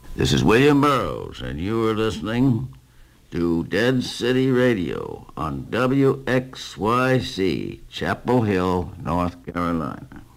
This is William Burroughs, and you are listening to Dead City Radio on WXYC, Chapel Hill, North Carolina.